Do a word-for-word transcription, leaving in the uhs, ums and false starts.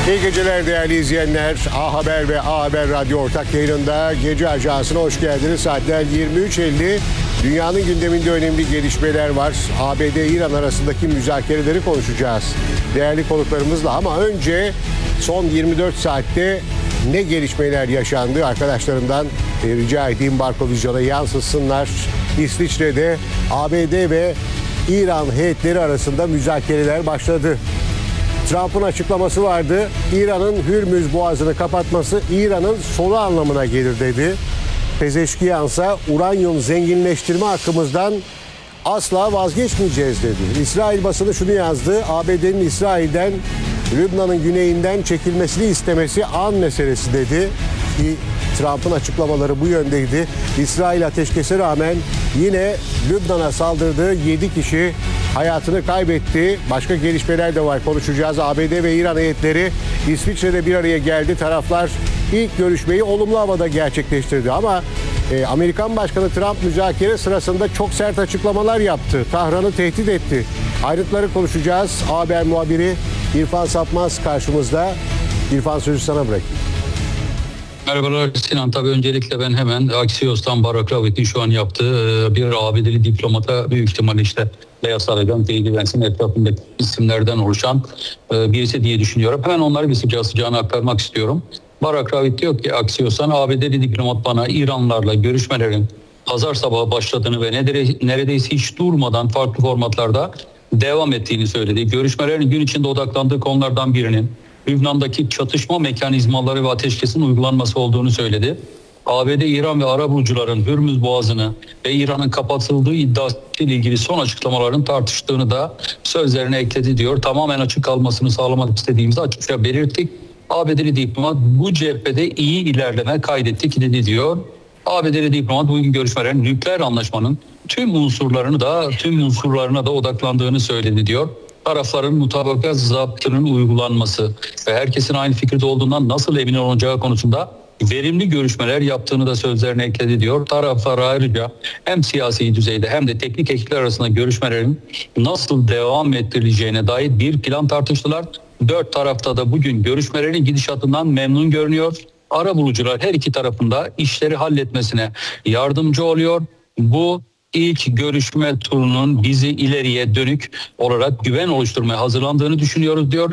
İyi geceler değerli izleyenler. A Haber ve A Haber Radyo ortak yayınında Gece Ajansı'na hoş geldiniz. Saatler yirmi üç elli. Dünyanın gündeminde önemli gelişmeler var. A B D-İran arasındaki müzakereleri konuşacağız değerli konuklarımızla. Ama önce son yirmi dört saatte ne gelişmeler yaşandı arkadaşlarımdan e, rica edeyim Barko Vizyon'a yansıtsınlar. İsviçre'de A B D ve İran heyetleri arasında müzakereler başladı. Trump'ın açıklaması vardı. İran'ın Hürmüz Boğazı'nı kapatması İran'ın sonu anlamına gelir dedi. Pezeşkiyansa uranyum zenginleştirme hakkımızdan asla vazgeçmeyeceğiz dedi. İsrail basını şunu yazdı. A B D'nin İsrail'den Lübnan'ın güneyinden çekilmesini istemesi an meselesi dedi. Ki Trump'ın açıklamaları bu yöndeydi. İsrail ateşkese rağmen yine Lübnan'a saldırdığı yedi kişi hayatını kaybetti. Başka gelişmeler de var, konuşacağız. A B D ve İran heyetleri İsviçre'de bir araya geldi. Taraflar ilk görüşmeyi olumlu havada gerçekleştirdi. Ama e, Amerikan Başkanı Trump müzakere sırasında çok sert açıklamalar yaptı. Tahran'ı tehdit etti. Ayrıntıları konuşacağız. A Haber muhabiri İrfan Sapmaz karşımızda. İrfan, sözü sana bırakayım. Merhabalar Sinan. Tabii öncelikle ben hemen Axios'tan Barak Ravit'in şu an yaptığı bir A B D'li diplomata büyük ihtimalle işte Beyaz Saray'dan Teyidi Vence'in etrafındaki isimlerden oluşan birisi diye düşünüyorum. Hemen onları bir sıcağı sıcağına aktarmak istiyorum. Barak Ravit diyor ki Axios'tan A B D'li diplomat bana İranlarla görüşmelerin pazar sabahı başladığını ve neredeyse hiç durmadan farklı formatlarda devam ettiğini söyledi. Görüşmelerin gün içinde odaklandığı konulardan birinin Lübnan'daki çatışma mekanizmaları ve ateşkesin uygulanması olduğunu söyledi. A B D, İran ve Arap ulucuların Hürmüz Boğazı'nı ve İran'ın kapatıldığı iddiası ile ilgili son açıklamaların tartıştığını da sözlerine ekledi diyor. Tamamen açık kalmasını sağlamak istediğimizi açıkça belirttik. A B D'li diplomat bu cephede iyi ilerleme kaydettik dedi diyor. A B D'li diplomat bugün görüşmelerin nükleer anlaşmanın tüm unsurlarını da tüm unsurlarına da odaklandığını söyledi diyor. Tarafların mutabakat zaptının uygulanması ve herkesin aynı fikirde olduğundan nasıl emin olunacağı konusunda verimli görüşmeler yaptığını da sözlerine ekledi diyor. Taraflar ayrıca hem siyasi düzeyde hem de teknik ekipler arasında görüşmelerin nasıl devam ettirileceğine dair bir plan tartıştılar. Dört tarafta da bugün görüşmelerin gidişatından memnun görünüyor. Arabulucular her iki tarafında işleri halletmesine yardımcı oluyor. Bu İlk görüşme turunun bizi ileriye dönük olarak güven oluşturmaya hazırlandığını düşünüyoruz diyor.